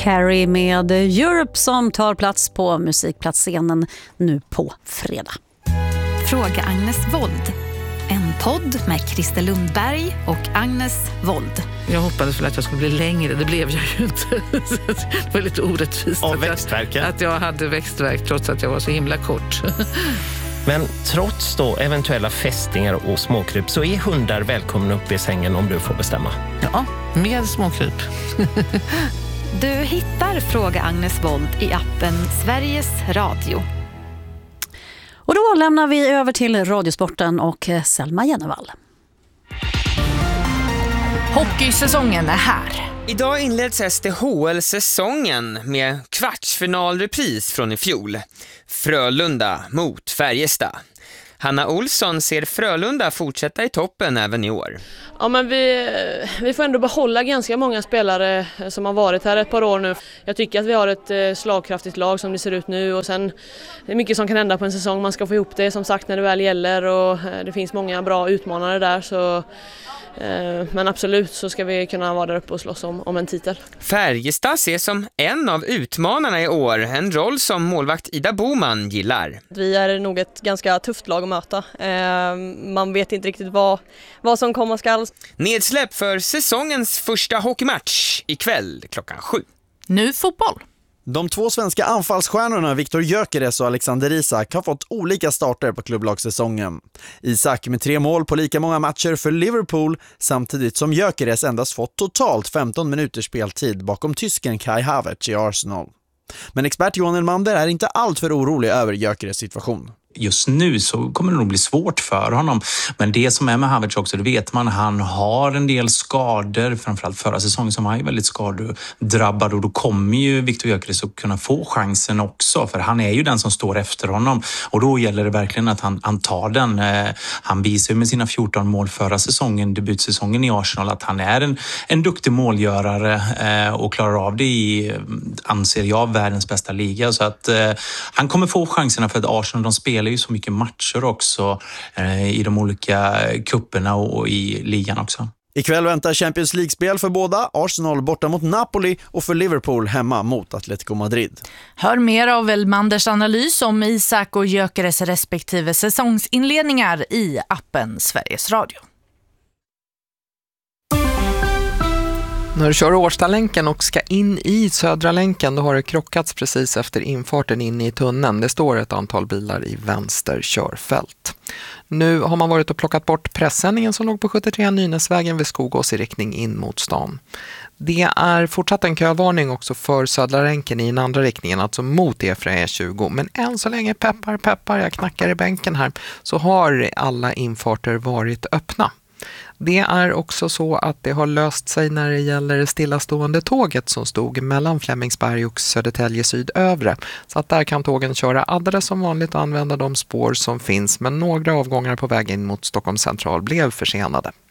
Carey med Europe som tar plats på musikplatsscenen nu på fredag. Fråga Agnes Wold. En podd med Christer Lundberg och Agnes Wold. Jag hoppades väl att jag skulle bli längre, det blev jag ju inte. Det var lite orättvist att jag hade växtvärk trots att jag var så himla kort. Men trots då eventuella fästingar och småkryp så är hundar välkomna upp i sängen om du får bestämma. Ja, med småkryp. Du hittar Fråga Agnes Wold i appen Sveriges Radio. Och då lämnar vi över till Radiosporten och Selma Jennevall. Hockeysäsongen är här. Idag inleds SDHL-säsongen med kvartsfinalrepris från i fjol. Frölunda mot Färjestad. Hanna Olsson ser Frölunda fortsätta i toppen även i år. Ja, men vi får ändå behålla ganska många spelare som har varit här ett par år nu. Jag tycker att vi har ett slagkraftigt lag som det ser ut nu, och sen det är mycket som kan hända på en säsong. Man ska få ihop det som sagt när det väl gäller, och det finns många bra utmanare där, så men absolut så ska vi kunna vara där uppe och slåss om en titel. Färjestad ses som en av utmanarna i år, en roll som målvakt Ida Boman gillar. Vi är nog ett ganska tufft lag att möta. Man vet inte riktigt vad som kommer skall. Nedsläpp för säsongens första hockeymatch ikväll klockan 7. Nu fotboll. De två svenska anfallsstjärnorna Viktor Gyökeres och Alexander Isak har fått olika starter på klubblagssäsongen. Isak med 3 mål på lika många matcher för Liverpool, samtidigt som Gyökeres endast fått totalt 15 minuters speltid bakom tysken Kai Havertz i Arsenal. Men expert Johan Elmander är inte allt för orolig över Gyökeres situation. Just nu så kommer det nog bli svårt för honom. Men det som är med Havertz också, det vet man, han har en del skador. Framförallt förra säsongen som han är väldigt skadedrabbad. Och då kommer ju Viktor Gyökeres att kunna få chansen också. För han är ju den som står efter honom. Och då gäller det verkligen att han tar den. Han visar ju med sina 14 mål förra säsongen, debutsäsongen i Arsenal, att han är en duktig målgörare och klarar av det i, anser jag, världens bästa liga. Så att han kommer få chanserna för att Arsenal, de spelar ju så mycket matcher också i de olika kupperna och i ligan också. Ikväll väntar Champions League-spel för båda. Arsenal borta mot Napoli och för Liverpool hemma mot Atletico Madrid. Hör mer av Elmanders analys om Isak och Gyökeres respektive säsongsinledningar i appen Sveriges Radio. När du kör Årstadlänken och ska in i Södra länken, då har det krockats precis efter infarten in i tunneln. Det står ett antal bilar i vänster körfält. Nu har man varit och plockat bort pressändningen som låg på 73 Nynäsvägen vid Skogås i riktning in mot stan. Det är fortsatt en kövarning också för Södra länken i den andra riktningen, alltså mot E20. Men än så länge, peppar, jag knackar i bänken här, så har alla infarter varit öppna. Det är också så att det har löst sig när det gäller det stillastående tåget som stod mellan Flemingsberg och Södertälje Sydövre. Så att där kan tågen köra alldeles som vanligt och använda de spår som finns, men några avgångar på väg in mot Stockholm central blev försenade.